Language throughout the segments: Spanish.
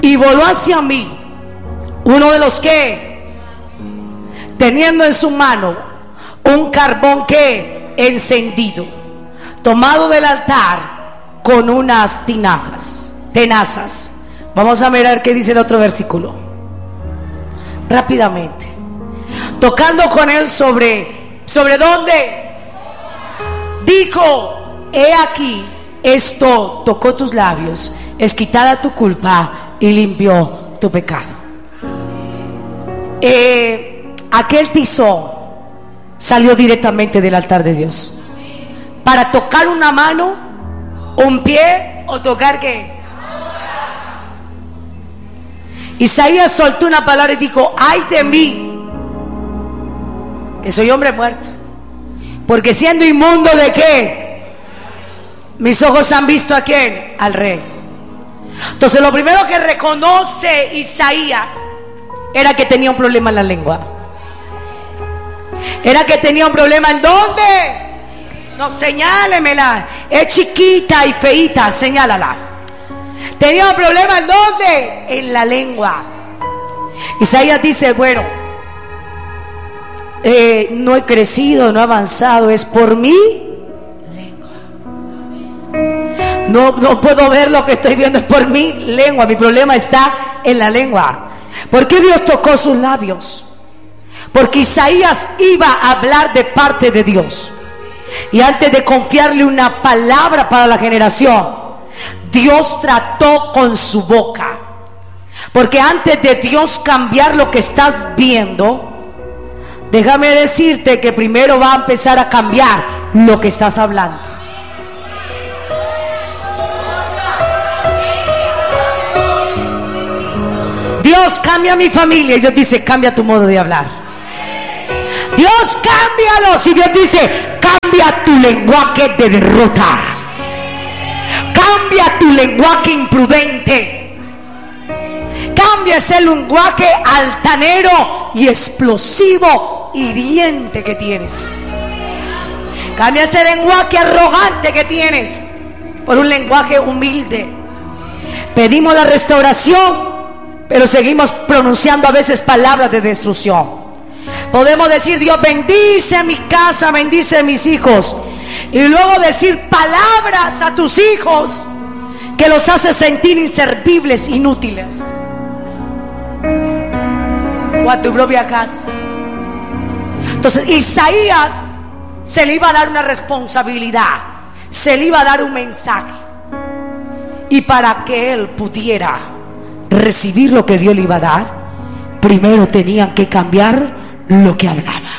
Y voló hacia mí uno de los que, teniendo en su mano un carbón que encendido, tomado del altar con unas tenazas. Vamos a mirar qué dice el otro versículo rápidamente. Tocando con él sobre dónde, dijo: he aquí, esto tocó tus labios, es quitada tu culpa y limpió tu pecado. Aquel tizón salió directamente del altar de Dios para tocar una mano, un pie, o tocar ¿qué? Isaías soltó una palabra y dijo: ay de mí, que soy hombre muerto, porque siendo inmundo ¿de qué? Mis ojos han visto ¿a quién? Al Rey. Entonces lo primero que reconoce Isaías era que tenía un problema en la lengua. Era que tenía un problema. ¿En dónde? No, señálemela. Es chiquita y feíta, señálala. Tenía un problema. ¿En dónde? En la lengua. Isaías dice: bueno, no he crecido, no he avanzado, es por mi lengua. No puedo ver lo que estoy viendo, es por mi lengua. Mi problema está en la lengua. ¿Por qué Dios tocó sus labios? Porque Isaías iba a hablar de parte de Dios, y antes de confiarle una palabra para la generación, Dios trató con su boca. Porque antes de Dios cambiar lo que estás viendo, déjame decirte que primero va a empezar a cambiar lo que estás hablando. Dios cambia mi familia, y Dios dice: cambia tu modo de hablar. Dios cámbialos, y Dios dice: cambia tu lenguaje de derrota, cambia tu lenguaje imprudente, cambia ese lenguaje altanero y explosivo, hiriente que tienes. Cambia ese lenguaje arrogante que tienes por un lenguaje humilde. Pedimos la restauración, pero seguimos pronunciando a veces palabras de destrucción. Podemos decir: Dios bendice a mi casa, bendice a mis hijos, y luego decir palabras a tus hijos que los hace sentir inservibles, inútiles, o a tu propia casa. Entonces Isaías se le iba a dar una responsabilidad, se le iba a dar un mensaje, y para que él pudiera recibir lo que Dios le iba a dar, primero tenían que cambiar lo que hablaba.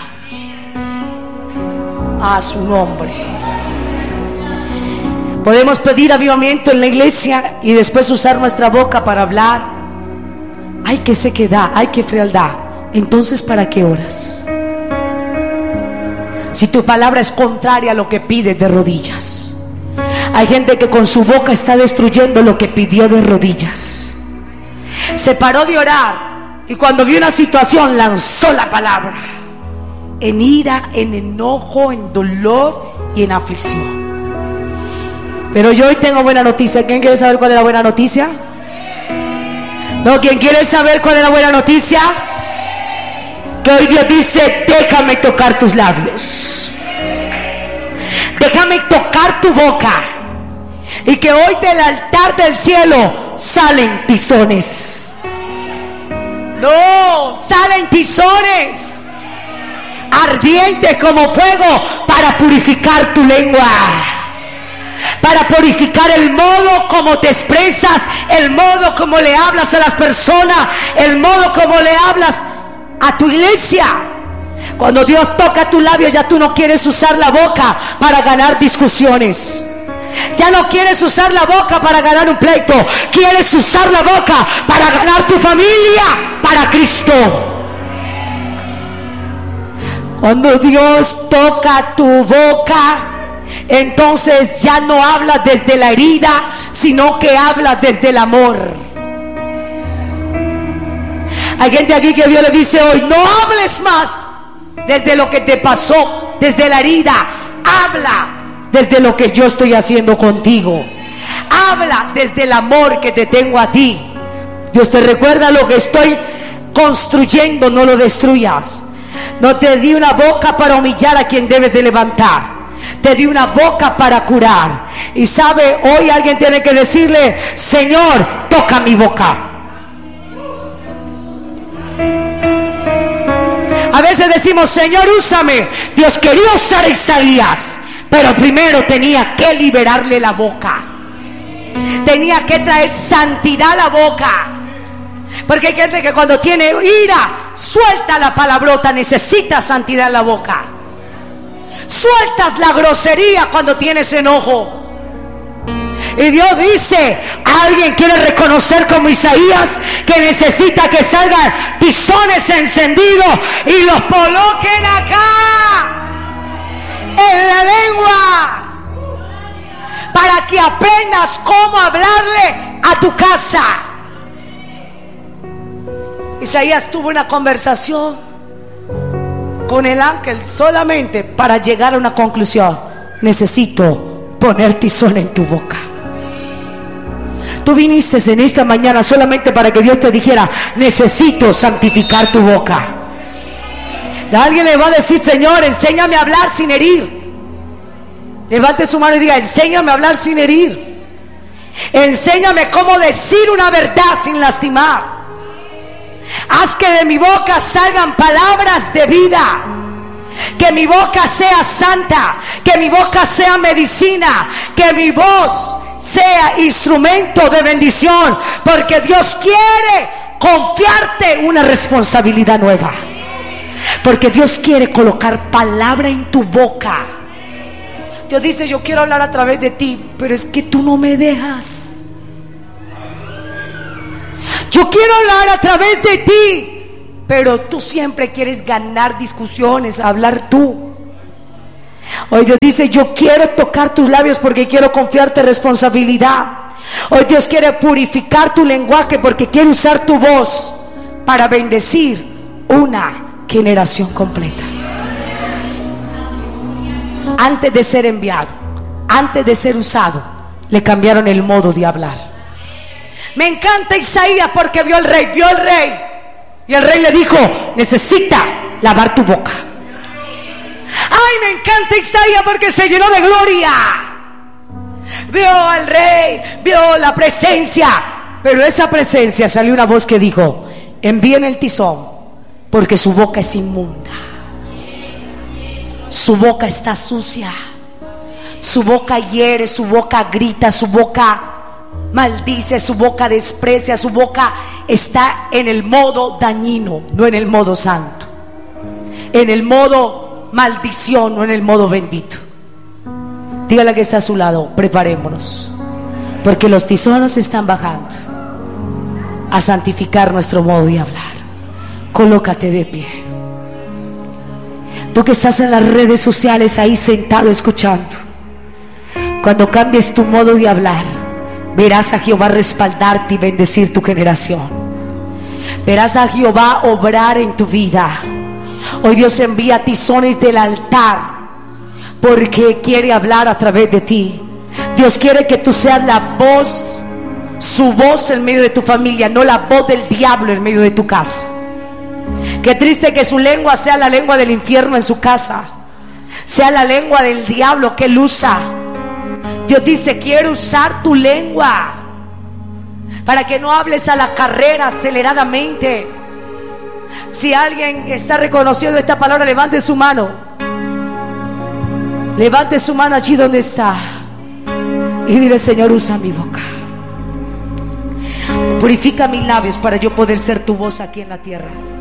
A su nombre. Podemos pedir avivamiento en la iglesia y después usar nuestra boca para hablar. Ay, que sequedad, ay, que frialdad. Entonces, ¿para qué oras? Si tu palabra es contraria a lo que pides de rodillas. Hay gente que con su boca está destruyendo lo que pidió de rodillas. Se paró de orar, y cuando vio una situación lanzó la palabra en ira, en enojo, en dolor y en aflicción. Pero yo hoy tengo buena noticia. ¿Quién quiere saber cuál es la buena noticia? No, ¿quién quiere saber cuál es la buena noticia? Que hoy Dios dice: déjame tocar tus labios, déjame tocar tu boca, y que hoy del altar del cielo salen tizones. No, salen tizones ardientes como fuego para purificar tu lengua, para purificar el modo como te expresas, el modo como le hablas a las personas, el modo como le hablas a tu iglesia. Cuando Dios toca tus labios, ya tú no quieres usar la boca para ganar discusiones. Ya no quieres usar la boca para ganar un pleito. Quieres usar la boca para ganar tu familia para Cristo. Cuando Dios toca tu boca, entonces ya no hablas desde la herida, sino que hablas desde el amor. Hay gente aquí que Dios le dice hoy: no hables más desde lo que te pasó, desde la herida. Habla desde lo que yo estoy haciendo contigo. Habla desde el amor que te tengo a ti. Dios te recuerda: lo que estoy construyendo, no lo destruyas. No te di una boca para humillar a quien debes de levantar. Te di una boca para curar. Y sabe, hoy alguien tiene que decirle: Señor, toca mi boca. A veces decimos: Señor, úsame. Dios quería usar a Isaías, pero primero tenía que liberarle la boca. Tenía que traer santidad a la boca. Porque hay gente que cuando tiene ira suelta la palabrota. Necesita santidad en la boca. Sueltas la grosería cuando tienes enojo. Y Dios dice: alguien quiere reconocer como Isaías que necesita que salgan tizones encendidos y los coloquen acá en la lengua, para que aprendas cómo hablarle a tu casa. Isaías tuvo una conversación con el ángel solamente para llegar a una conclusión: necesito poner tizón en tu boca. Tú viniste en esta mañana solamente para que Dios te dijera: necesito santificar tu boca. Alguien le va a decir: Señor, enséñame a hablar sin herir. Levante su mano y diga: enséñame a hablar sin herir. Enséñame cómo decir una verdad sin lastimar. Haz que de mi boca salgan palabras de vida. Que mi boca sea santa. Que mi boca sea medicina. Que mi voz sea instrumento de bendición. Porque Dios quiere confiarte una responsabilidad nueva. Porque Dios quiere colocar palabra en tu boca. Dios dice: yo quiero hablar a través de ti, pero es que tú no me dejas. Yo quiero hablar a través de ti, pero tú siempre quieres ganar discusiones, hablar tú. Hoy Dios dice: yo quiero tocar tus labios porque quiero confiarte responsabilidad. Hoy Dios quiere purificar tu lenguaje porque quiere usar tu voz para bendecir una generación completa. Antes de ser enviado, antes de ser usado, le cambiaron el modo de hablar. Me encanta Isaías porque vio al rey, y el rey le dijo: necesita lavar tu boca. Ay, me encanta Isaías porque se llenó de gloria. Vio al rey, vio la presencia, pero esa presencia salió una voz que dijo: envíen el tizón porque su boca es inmunda. Su boca está sucia. Su boca hiere, su boca grita, su boca maldice, su boca desprecia, su boca está en el modo dañino, no en el modo santo, en el modo maldición, no en el modo bendito. Dígale que está a su lado: preparémonos, porque los tizones están bajando a santificar nuestro modo de hablar. Colócate de pie. Tú que estás en las redes sociales ahí sentado escuchando, cuando cambies tu modo de hablar, verás a Jehová respaldarte y bendecir tu generación. Verás a Jehová obrar en tu vida. Hoy Dios envía tizones del altar porque quiere hablar a través de ti. Dios quiere que tú seas la voz, su voz en medio de tu familia, no la voz del diablo en medio de tu casa. Qué triste que su lengua sea la lengua del infierno en su casa, sea la lengua del diablo que él usa. Dios dice: quiero usar tu lengua para que no hables a la carrera aceleradamente. Si alguien está reconociendo esta palabra, levante su mano. Levante su mano allí donde está y dile: Señor, usa mi boca. Purifica mis labios para yo poder ser tu voz aquí en la tierra.